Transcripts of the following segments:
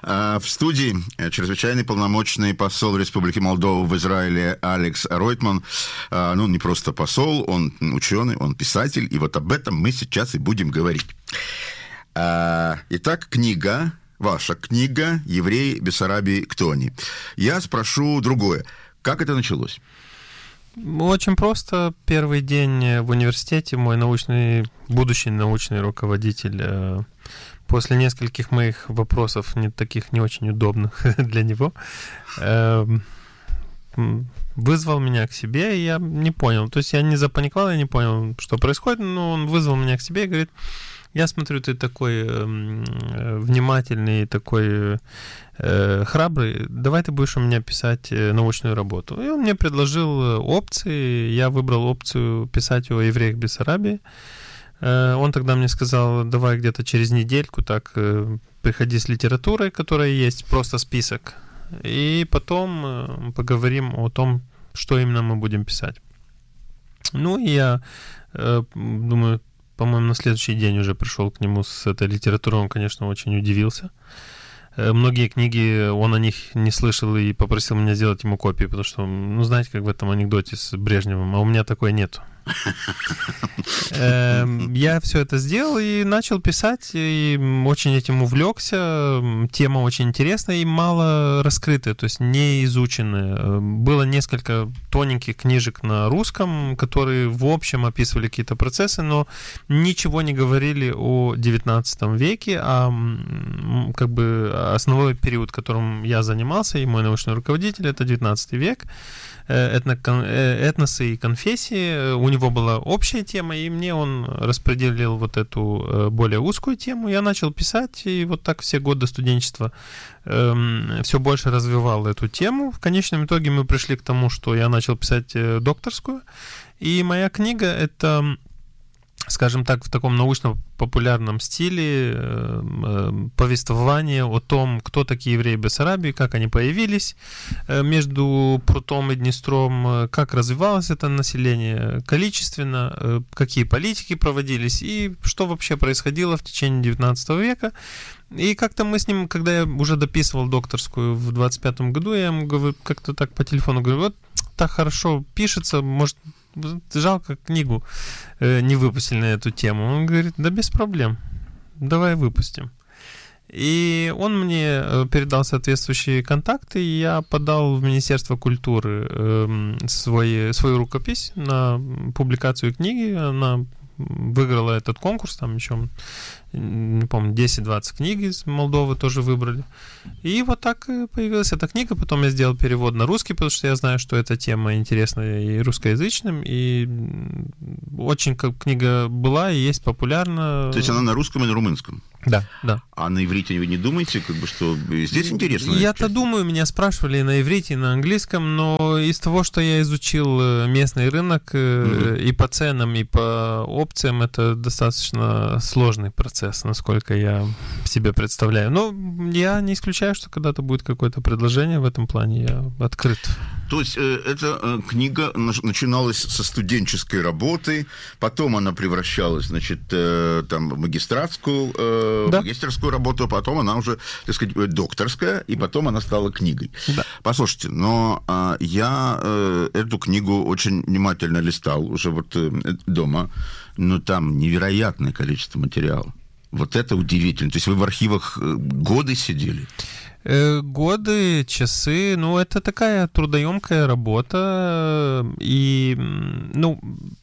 В студии чрезвычайный полномочный посол Республики Молдова в Израиле Алекс Ройтман. Ну, не просто посол, он ученый, он писатель, и вот об этом мы сейчас и будем говорить. Итак, ваша книга «Евреи Бессарабии. Кто они?». Я спрошу другое. Как это началось? Очень просто. Первый день в университете мой будущий научный руководитель, после нескольких моих вопросов, таких не очень удобных для него, вызвал меня к себе, и я не понял. То есть я не запаниковал, я не понял, что происходит, но он вызвал меня к себе и говорит: я смотрю, ты такой внимательный, такой храбрый, давай ты будешь у меня писать научную работу. И он мне предложил опции, я выбрал опцию писать о евреях Бессарабии. Он тогда мне сказал: давай где-то через недельку так приходи с литературой, которая есть, просто список, и потом поговорим о том, что именно мы будем писать. Ну, и я думаю, по-моему, на следующий день уже пришел к нему с этой литературой. Он, конечно, очень удивился. Многие книги он о них не слышал и попросил меня сделать ему копии, потому что, ну, знаете, как в этом анекдоте с Брежневым, а у меня такой нету. Я все это сделал и начал писать, и очень этим увлекся. Тема очень интересная и мало раскрытая, то есть не изученная. Было несколько тоненьких книжек на русском, которые в общем описывали какие-то процессы, но ничего не говорили о XIX веке, а как бы основной период, которым я занимался, и мой научный руководитель, это XIX век. Этносы и конфессии. У него была общая тема, и мне он распределил вот эту более узкую тему. Я начал писать, и вот так все годы студенчества все больше развивал эту тему. В конечном итоге мы пришли к тому, что я начал писать докторскую, и моя книга — это, скажем так, в таком научно-популярном стиле повествование о том, кто такие евреи Бессарабии, как они появились между Прутом и Днестром, как развивалось это население количественно, какие политики проводились и что вообще происходило в течение XIX века. И как-то мы с ним, когда я уже дописывал докторскую в 25-м году, я ему говорю, как-то так по телефону говорю: вот так хорошо пишется, может, жалко, книгу не выпустили на эту тему. Он говорит: да без проблем, давай выпустим. И он мне передал соответствующие контакты, и я подал в Министерство культуры свою рукопись на публикацию книги. Она выиграла этот конкурс, там еще, не помню, 10-20 книг из Молдовы тоже выбрали. И вот так появилась эта книга. Потом я сделал перевод на русский, потому что я знаю, что эта тема интересна и русскоязычным, и очень книга была и есть популярна. То есть она на русском и на румынском? Да, да. А на иврите вы не думаете, как бы, что здесь интересно? Я-то думаю, меня спрашивали и на иврите, и на английском, но из того, что я изучил местный рынок и по ценам, и по опциям, это достаточно сложный процесс, насколько я себе представляю. Но я не исключаю, что когда-то будет какое-то предложение в этом плане, я открыт. То есть эта книга начиналась со студенческой работы, потом она превращалась, значит, там, в магистерскую работу, а потом она уже, так сказать, докторская, и потом она стала книгой. Да. Послушайте, но я эту книгу очень внимательно листал уже вот дома, но там невероятное количество материала. Вот это удивительно. То есть вы в архивах годы сидели? Годы, часы, ну, это такая трудоемкая работа, и, ну,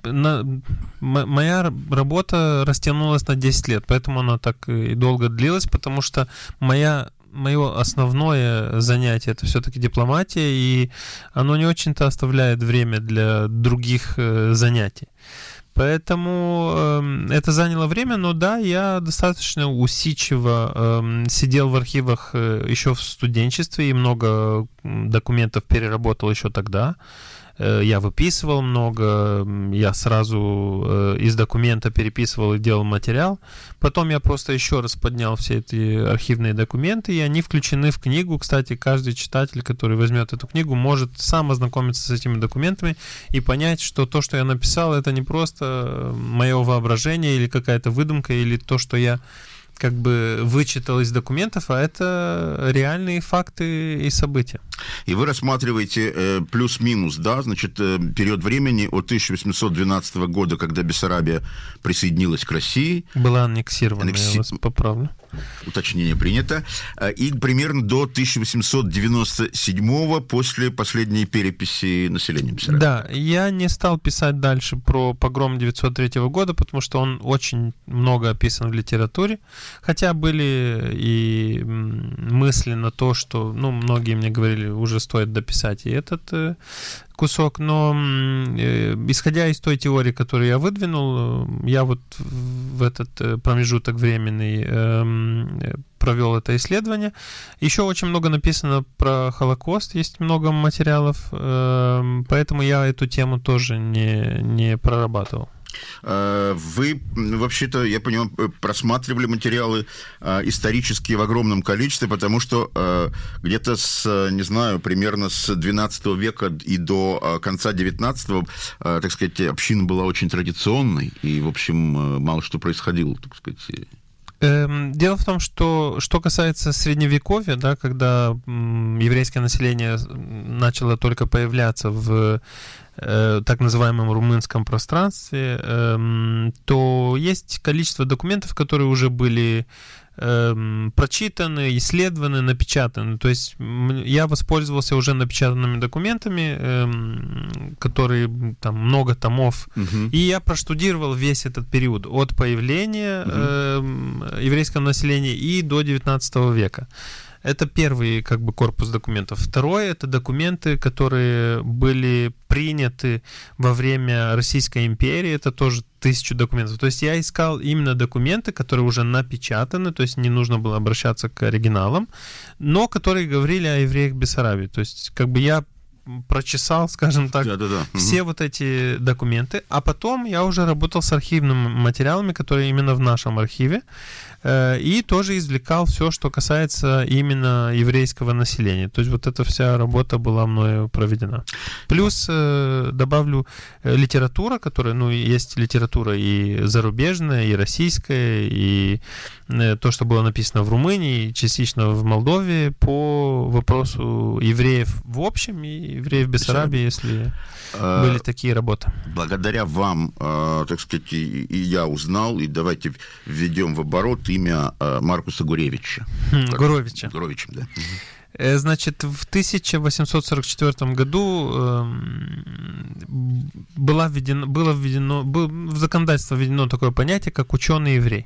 моя работа растянулась на 10 лет, поэтому она так и долго длилась, потому что мое основное занятие — это все-таки дипломатия, и оно не очень-то оставляет время для других занятий. Поэтому это заняло время, но да, я достаточно усидчиво сидел в архивах еще в студенчестве и много документов переработал еще тогда. Я выписывал много, я сразу из документа переписывал и делал материал. Потом я просто еще раз поднял все эти архивные документы, и они включены в книгу. Кстати, каждый читатель, который возьмет эту книгу, может сам ознакомиться с этими документами и понять, что то, что я написал, это не просто мое воображение или какая-то выдумка, или то, что я как бы вычитал из документов, а это реальные факты и события. И вы рассматриваете плюс-минус, да, значит, период времени от 1812 года, когда Бессарабия присоединилась к России. Была аннексирована, я вас поправлю. Уточнение принято. И примерно до 1897 после последней переписи населения Бессарабии. Да, я не стал писать дальше про погром 903 года, потому что он очень много описан в литературе, хотя были и мысли на то, что, ну, многие мне говорили, уже стоит дописать и этот кусок, но исходя из той теории, которую я выдвинул, я вот в этот промежуток временный провел это исследование. Еще очень много написано про Холокост, есть много материалов, поэтому я эту тему тоже не прорабатывал. Вы, вообще-то, я понимаю, просматривали материалы исторические в огромном количестве, потому что где-то примерно с 12 века и до конца 19-го, так сказать, община была очень традиционной, и, в общем, мало что происходило, так сказать. Дело в том, что касается Средневековья, да, когда еврейское население начало только появляться в так называемом румынском пространстве, то есть количество документов, которые уже были прочитаны, исследованы, напечатаны. То есть я воспользовался уже напечатанными документами, которые там много томов, и я проштудировал весь этот период от появления еврейского населения и до 19 века. Это первый как бы корпус документов. Второй — это документы, которые были приняты во время Российской империи. Это тоже 1000 документов. То есть я искал именно документы, которые уже напечатаны, то есть не нужно было обращаться к оригиналам, но которые говорили о евреях Бессарабии. То есть как бы я прочесал, скажем так, все вот эти документы, а потом я уже работал с архивными материалами, которые именно в нашем архиве, и тоже извлекал все, что касается именно еврейского населения. То есть вот эта вся работа была мною проведена. Плюс добавлю литература, которая, ну, есть литература и зарубежная, и российская, и то, что было написано в Румынии, и частично в Молдове по вопросу евреев в общем и евреев Бессарабии, если были такие работы. Благодаря вам, так сказать, и я узнал, и давайте введем в оборот имя Маркуса Гуревича. Гуровича. Гуровича, да. Значит, в 1844 году было в законодательство введено такое понятие, как ученый-еврей.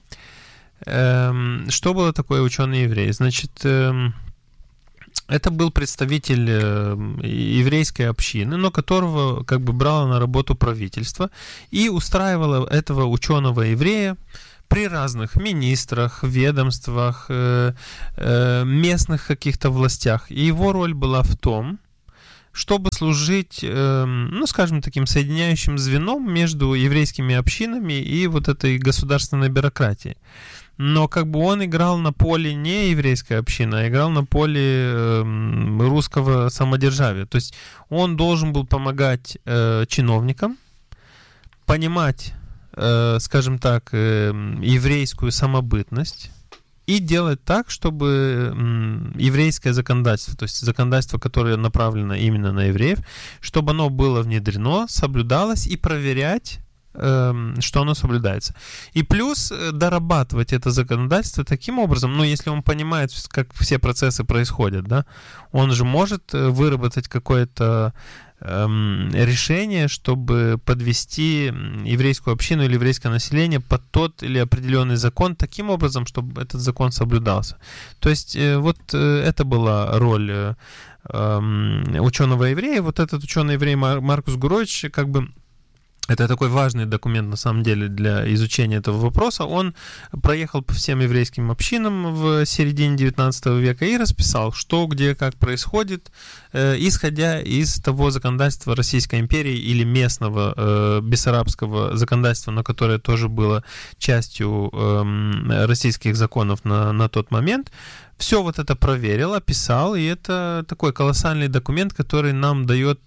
Что было такое ученый-еврей? Значит, это был представитель еврейской общины, но которого как бы брало на работу правительство и устраивало этого ученого-еврея при разных министрах, ведомствах, местных каких-то властях. И его роль была в том, чтобы служить, ну, скажем, таким соединяющим звеном между еврейскими общинами и вот этой государственной бюрократией. Но как бы он играл на поле не еврейской общины, а играл на поле русского самодержавия. То есть он должен был помогать чиновникам понимать, скажем так, еврейскую самобытность и делать так, чтобы еврейское законодательство, то есть законодательство, которое направлено именно на евреев, чтобы оно было внедрено, соблюдалось, и проверять, что оно соблюдается. И плюс дорабатывать это законодательство таким образом, ну, если он понимает, как все процессы происходят, да, он же может выработать какое-то решение, чтобы подвести еврейскую общину или еврейское население под тот или определенный закон таким образом, чтобы этот закон соблюдался. То есть вот это была роль ученого-еврея. Вот этот ученый-еврей Маркус Гурович, как бы, это такой важный документ, на самом деле, для изучения этого вопроса. Он проехал по всем еврейским общинам в середине 19 века и расписал, что, где, как происходит, исходя из того законодательства Российской империи или местного бессарабского законодательства, но которое тоже было частью российских законов на тот момент. Все вот это проверил, описал, и это такой колоссальный документ, который нам дает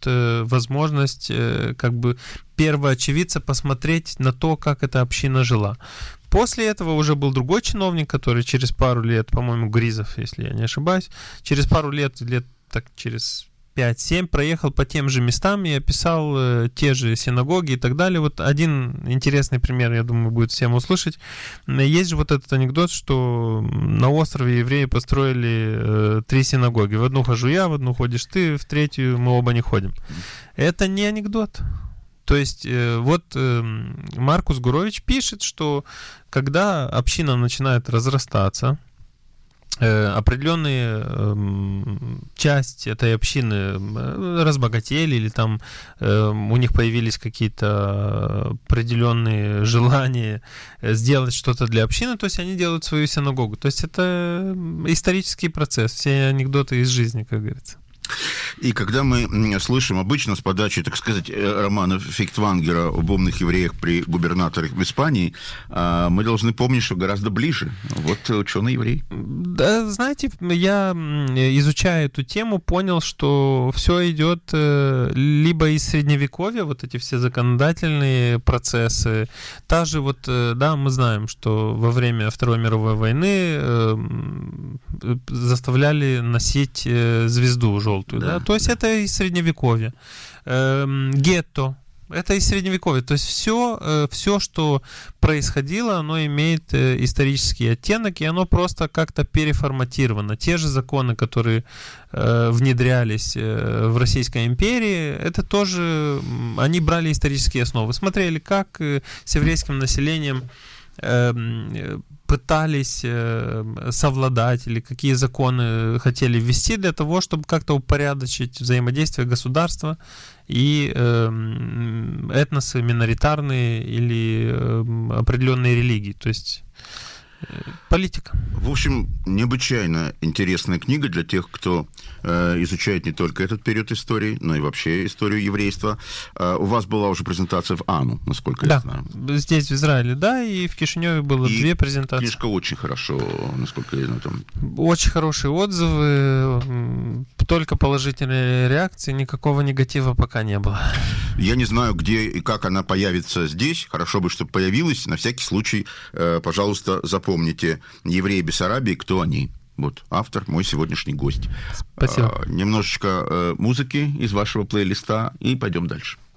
возможность как бы первоочевидца посмотреть на то, как эта община жила. После этого уже был другой чиновник, который через пару лет, по-моему, Гризов, если я не ошибаюсь, через пару лет так через 5-7 проехал по тем же местам и описал те же синагоги и так далее. Вот один интересный пример, я думаю, будет всем услышать. Есть же вот этот анекдот, что на острове евреи построили 3 синагоги. В одну хожу я, в одну ходишь ты, в третью мы оба не ходим. Это не анекдот. То есть вот Маркус Гурович пишет, что когда община начинает разрастаться, определенные часть этой общины разбогатели или там у них появились какие-то определенные желания сделать что-то для общины, то есть они делают свою синагогу. То есть это исторический процесс, все анекдоты из жизни, как говорится. И когда мы слышим обычно с подачи, так сказать, романа Фейхтвангера об умных евреях при губернаторах в Испании, мы должны помнить, что гораздо ближе. Вот ученый-еврей. Да, знаете, я, изучая эту тему, понял, что все идет либо из Средневековья, вот эти все законодательные процессы. Та же вот, да, мы знаем, что во время Второй мировой войны заставляли носить звезду желтую, да. То есть это из Средневековья. Гетто. Это из Средневековья. То есть все, что происходило, оно имеет исторический оттенок, и оно просто как-то переформатировано. Те же законы, которые внедрялись в Российской империи, это тоже, они брали исторические основы. Смотрели, как с еврейским населением пытались совладать или какие законы хотели ввести для того, чтобы как-то упорядочить взаимодействие государства и этносы миноритарные или определенные религии. То есть политика. В общем, необычайно интересная книга для тех, кто изучает не только этот период истории, но и вообще историю еврейства. У вас была уже презентация в АНУ, насколько я знаю. Здесь, в Израиле, да, и в Кишиневе было 2 презентации. Книжка очень хорошо, насколько я знаю. Там... Очень хорошие отзывы, только положительные реакции, никакого негатива пока не было. Я не знаю, где и как она появится здесь. Хорошо бы, чтобы появилась. На всякий случай, пожалуйста, запомните, евреи Бессарабии, кто они? Вот, автор, мой сегодняшний гость. Спасибо. Немножечко музыки из вашего плейлиста, и пойдем дальше.